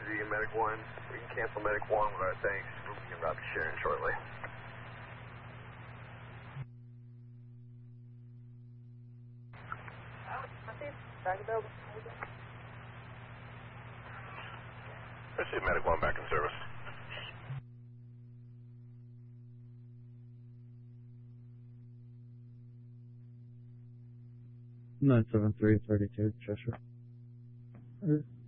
busy, Medic 1. We can cancel Medic 1 with our thanks. We can route to Sharon shortly. Proceed, Medic 1 back in service. 97332 Cheshire.